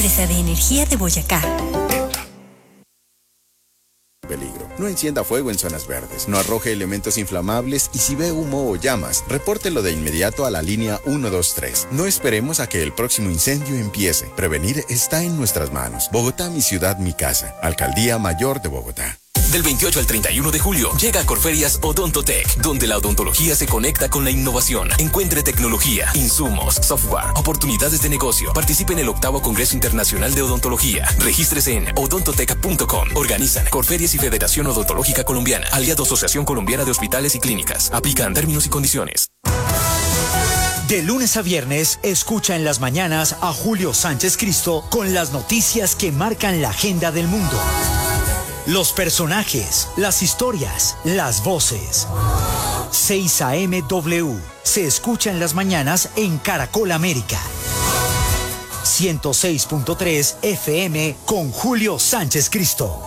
empresa de energía de Boyacá. Peligro. No encienda fuego en zonas verdes, no arroje elementos inflamables y si ve humo o llamas, repórtelo de inmediato a la línea 123. No esperemos a que el próximo incendio empiece. Prevenir está en nuestras manos. Bogotá, mi ciudad, mi casa. Alcaldía Mayor de Bogotá. Del 28 al 31 de julio llega a Corferias Odontotech, donde la odontología se conecta con la innovación. Encuentre tecnología, insumos, software, oportunidades de negocio. Participe en el 8º Congreso Internacional de Odontología. Regístrese en odontotech.com. Organizan Corferias y Federación Odontológica Colombiana. Aliado Asociación Colombiana de Hospitales y Clínicas. Aplican términos y condiciones. De lunes a viernes, escucha en las mañanas a Julio Sánchez Cristo con las noticias que marcan la agenda del mundo. Los personajes, las historias, las voces. 6 AM W. Se escucha en las mañanas en Caracol América. 106.3 FM con Julio Sánchez Cristo.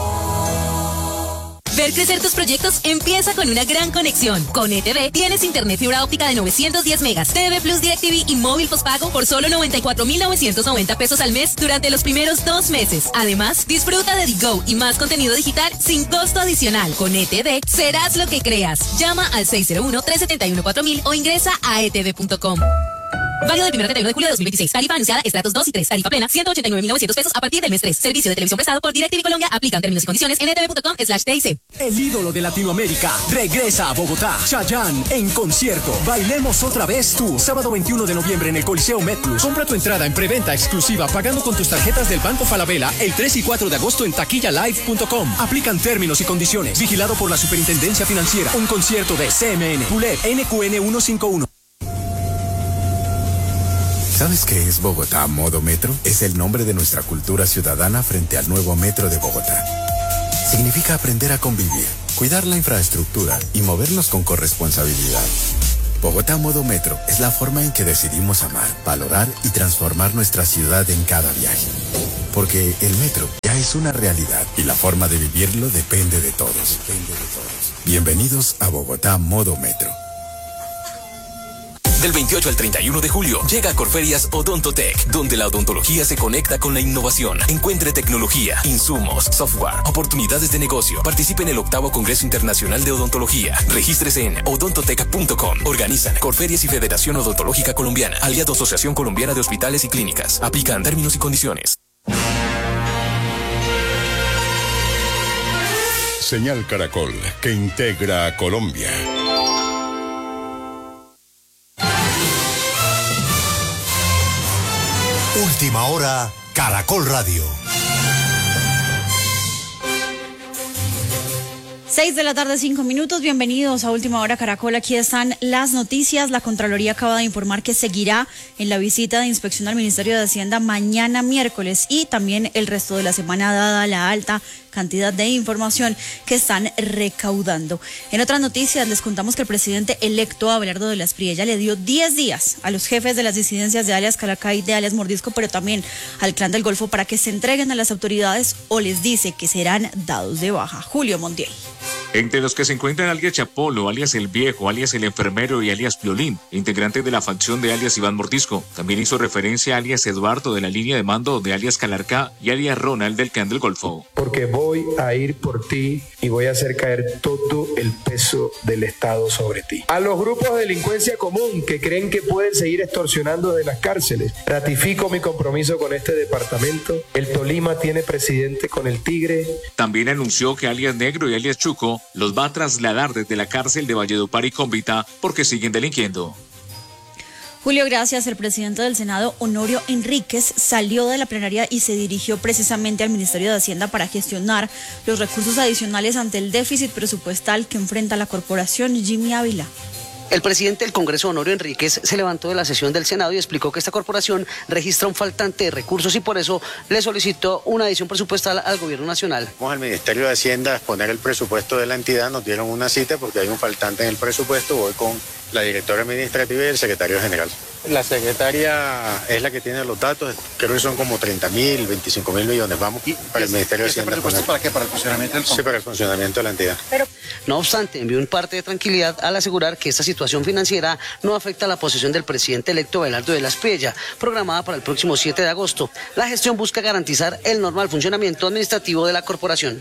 Ver crecer tus proyectos empieza con una gran conexión. Con ETV tienes internet fibra óptica de 910 megas, TV Plus DirecTV y móvil postpago por solo 94,990 pesos al mes durante los primeros 2 meses. Además, disfruta de Digo y más contenido digital sin costo adicional. Con ETV serás lo que creas. Llama al 601-371-4000 o ingresa a etv.com. Válido del 1 al 31 de julio de 2026. Tarifa anunciada, estratos 2 y 3. Tarifa plena, 189.900 pesos a partir del mes 3. Servicio de televisión prestado por DirecTV Colombia. Aplican términos y condiciones en etv.com/TIC. El ídolo de Latinoamérica regresa a Bogotá. Chayanne en concierto. Bailemos otra vez tú. Sábado 21 de noviembre en el Coliseo MedPlus. Compra tu entrada en preventa exclusiva pagando con tus tarjetas del Banco Falabella el 3 y 4 de agosto en taquillalive.com. Aplican términos y condiciones. Vigilado por la Superintendencia Financiera. Un concierto de CMN. Pulet NQN 151. ¿Sabes qué es Bogotá Modo Metro? Es el nombre de nuestra cultura ciudadana frente al nuevo Metro de Bogotá. Significa aprender a convivir, cuidar la infraestructura y movernos con corresponsabilidad. Bogotá Modo Metro es la forma en que decidimos amar, valorar y transformar nuestra ciudad en cada viaje. Porque el metro ya es una realidad y la forma de vivirlo depende de todos. Bienvenidos a Bogotá Modo Metro. Del 28 al 31 de julio llega a Corferias Odontotech, donde la odontología se conecta con la innovación. Encuentre tecnología, insumos, software, oportunidades de negocio. Participe en el 8º Congreso Internacional de Odontología. Regístrese en odontotech.com. Organizan Corferias y Federación Odontológica Colombiana. Aliado Asociación Colombiana de Hospitales y Clínicas. Aplican términos y condiciones. Señal Caracol, que integra a Colombia. Última hora, Caracol Radio. 6 de la tarde, 5 minutos. Bienvenidos a Última Hora Caracol. Aquí están las noticias. La Contraloría acaba de informar que seguirá en la visita de inspección al Ministerio de Hacienda mañana miércoles y también el resto de la semana, dada la alta cantidad de información que están recaudando. En otras noticias les contamos que el presidente electo Abelardo de la Espriella le dio 10 días a los jefes de las disidencias de alias Calacay, de alias Mordisco, pero también al Clan del Golfo para que se entreguen a las autoridades o les dice que serán dados de baja. Julio Montiel. Entre los que se encuentran alias Chapolo, alias El Viejo, alias El Enfermero y alias Piolín, integrante de la facción de alias Iván Mordisco. También hizo referencia a alias Eduardo de la línea de mando de alias Calarcá y alias Ronald del Clan del Golfo. Porque voy a ir por ti y voy a hacer caer todo el peso del Estado sobre ti. A los grupos de delincuencia común que creen que pueden seguir extorsionando de las cárceles, ratifico mi compromiso con este departamento. El Tolima tiene presidente con el Tigre. También anunció que alias Negro y alias Chuco los va a trasladar desde la cárcel de Valledupar y Cómbita porque siguen delinquiendo. Julio, gracias. El presidente del Senado, Honorio Enríquez, salió de la plenaria y se dirigió precisamente al Ministerio de Hacienda para gestionar los recursos adicionales ante el déficit presupuestal que enfrenta la corporación. Jimmy Ávila. El presidente del Congreso, Honorio Enríquez, se levantó de la sesión del Senado y explicó que esta corporación registra un faltante de recursos y por eso le solicitó una adición presupuestal al gobierno nacional. Vamos al Ministerio de Hacienda a exponer el presupuesto de la entidad, nos dieron una cita porque hay un faltante en el presupuesto, voy con la directora administrativa y el secretario general. La secretaria es la que tiene los datos, creo que son como 30.000, 25.000 millones, vamos, para el Ministerio de Hacienda. ¿Ese presupuesto para qué? ¿Para el funcionamiento del fondo? Sí, para el funcionamiento de la entidad. No obstante, envió un parte de tranquilidad al asegurar que esta situación financiera no afecta a la posición del presidente electo Abelardo de la Espriella, programada para el próximo 7 de agosto. La gestión busca garantizar el normal funcionamiento administrativo de la corporación.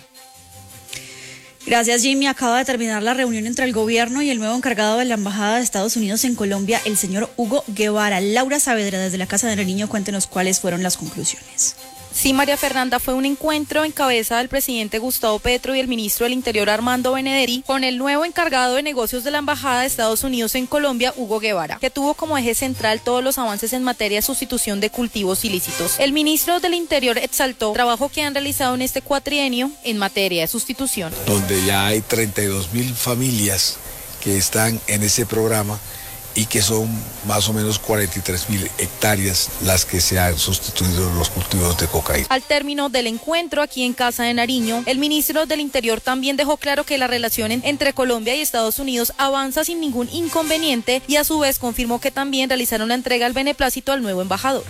Gracias, Jimmy. Acaba de terminar la reunión entre el gobierno y el nuevo encargado de la Embajada de Estados Unidos en Colombia, el señor Hugo Guevara. Laura Saavedra, desde la Casa de Nariño, cuéntenos cuáles fueron las conclusiones. Sí, María Fernanda, fue un encuentro en cabeza del presidente Gustavo Petro y el ministro del Interior Armando Benedetti con el nuevo encargado de negocios de la Embajada de Estados Unidos en Colombia, Hugo Guevara, que tuvo como eje central todos los avances en materia de sustitución de cultivos ilícitos. El ministro del Interior exaltó el trabajo que han realizado en este cuatrienio en materia de sustitución. Donde ya hay 32.000 familias que están en ese programa y que son más o menos 43.000 hectáreas las que se han sustituido los cultivos de cocaína. Al término del encuentro aquí en Casa de Nariño, el ministro del Interior también dejó claro que la relación entre Colombia y Estados Unidos avanza sin ningún inconveniente y a su vez confirmó que también realizaron la entrega del beneplácito al nuevo embajador.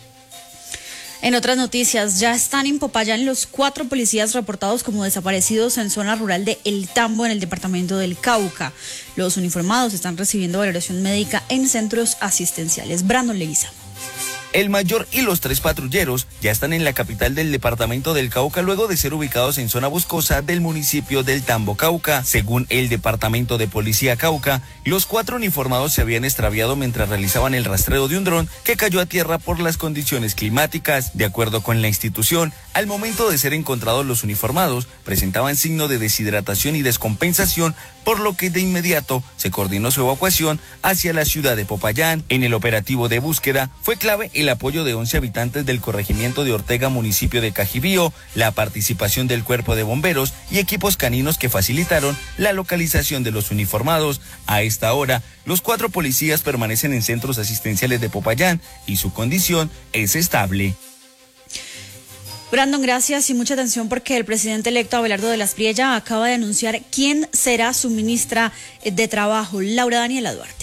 En otras noticias, ya están en Popayán los 4 policías reportados como desaparecidos en zona rural de El Tambo, en el departamento del Cauca. Los uniformados están recibiendo valoración médica en centros asistenciales. Brandon Leguizamo. El mayor y los 3 patrulleros ya están en la capital del departamento del Cauca luego de ser ubicados en zona boscosa del municipio del Tambo, Cauca. Según el departamento de policía Cauca, los 4 uniformados se habían extraviado mientras realizaban el rastreo de un dron que cayó a tierra por las condiciones climáticas. De acuerdo con la institución, al momento de ser encontrados los uniformados presentaban signo de deshidratación y descompensación, por lo que de inmediato se coordinó su evacuación hacia la ciudad de Popayán. En el operativo de búsqueda fue clave el apoyo de 11 habitantes del corregimiento de Ortega, municipio de Cajibío, la participación del cuerpo de bomberos y equipos caninos que facilitaron la localización de los uniformados. A esta hora, los 4 policías permanecen en centros asistenciales de Popayán y su condición es estable. Brandon, gracias y mucha atención porque el presidente electo Abelardo de la Espriella acaba de anunciar quién será su ministra de Trabajo, Laura Daniela Duarte.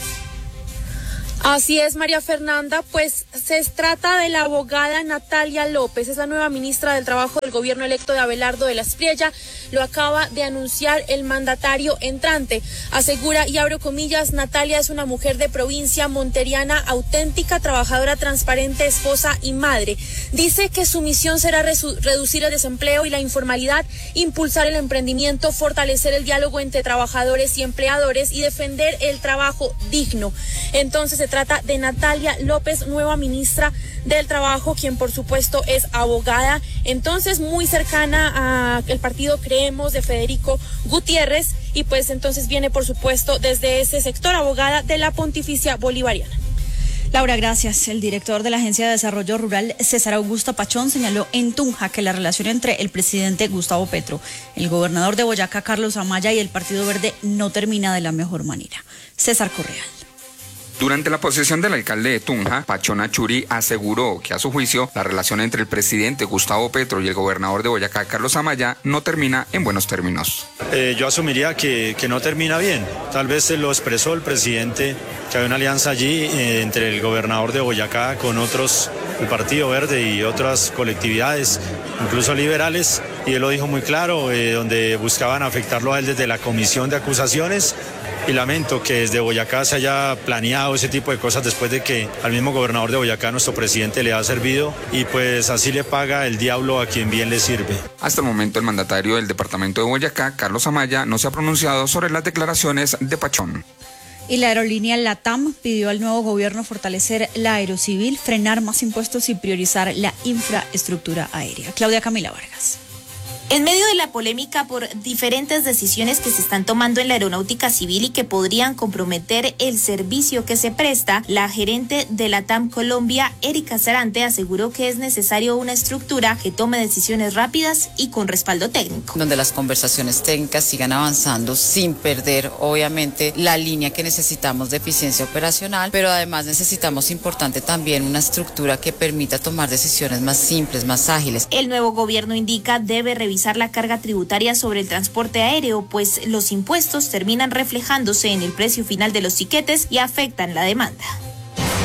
Así es, María Fernanda, pues se trata de la abogada Natalia López, es la nueva ministra del Trabajo del gobierno electo de Abelardo de la Espriella. Lo acaba de anunciar el mandatario entrante. Asegura, y abro comillas, Natalia es una mujer de provincia monteriana, auténtica, trabajadora, transparente, esposa y madre. Dice que su misión será reducir el desempleo y la informalidad, impulsar el emprendimiento, fortalecer el diálogo entre trabajadores y empleadores y defender el trabajo digno. Entonces se trata de Natalia López, nueva ministra del Trabajo, quien por supuesto es abogada, entonces muy cercana al partido Creemos de Federico Gutiérrez, y pues entonces viene por supuesto desde ese sector, abogada de la Pontificia Bolivariana. Laura, gracias. El director de la Agencia de Desarrollo Rural, César Augusto Pachón, señaló en Tunja que la relación entre el presidente Gustavo Petro, el gobernador de Boyacá, Carlos Amaya, y el Partido Verde no termina de la mejor manera. César Correal. Durante la posesión del alcalde de Tunja, Pachón Achuri aseguró que a su juicio la relación entre el presidente Gustavo Petro y el gobernador de Boyacá, Carlos Amaya, no termina en buenos términos. Yo asumiría que no termina bien. Tal vez se lo expresó el presidente, que hay una alianza allí entre el gobernador de Boyacá con otros, el Partido Verde y otras colectividades, incluso liberales, y él lo dijo muy claro, donde buscaban afectarlo a él desde la comisión de acusaciones. Y lamento que desde Boyacá se haya planeado ese tipo de cosas después de que al mismo gobernador de Boyacá, nuestro presidente, le ha servido, y pues así le paga el diablo a quien bien le sirve. Hasta el momento el mandatario del departamento de Boyacá, Carlos Amaya, no se ha pronunciado sobre las declaraciones de Pachón. Y la aerolínea LATAM pidió al nuevo gobierno fortalecer la aerocivil, frenar más impuestos y priorizar la infraestructura aérea. Claudia Camila Vargas. En medio de la polémica por diferentes decisiones que se están tomando en la aeronáutica civil y que podrían comprometer el servicio que se presta, la gerente de LATAM Colombia, Erika Sarante, aseguró que es necesario una estructura que tome decisiones rápidas y con respaldo técnico. Donde las conversaciones técnicas sigan avanzando sin perder, obviamente, la línea que necesitamos de eficiencia operacional, pero además necesitamos, importante también, una estructura que permita tomar decisiones más simples, más ágiles. El nuevo gobierno indica debe revisar la carga tributaria sobre el transporte aéreo, pues los impuestos terminan reflejándose en el precio final de los tiquetes y afectan la demanda.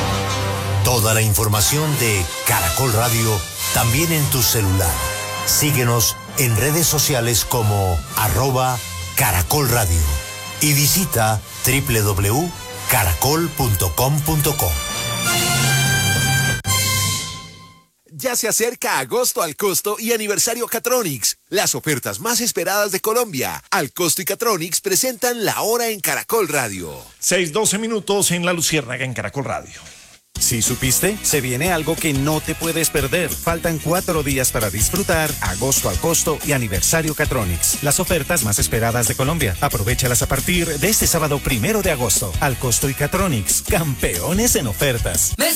Toda la información de Caracol Radio también en tu celular. Síguenos en redes sociales como @Caracol Radio y visita www.caracol.com.co. Ya se acerca agosto al costo y aniversario Catronics, las ofertas más esperadas de Colombia. Al costo y Catronics presentan la hora en Caracol Radio. 6:12 minutos en La Luciérnaga en Caracol Radio. ¿Sí supiste? Se viene algo que no te puedes perder. Faltan 4 días para disfrutar agosto al costo y aniversario Catronics, las ofertas más esperadas de Colombia. Aprovéchalas a partir de este sábado 1 de agosto. Al costo y Catronics, campeones en ofertas.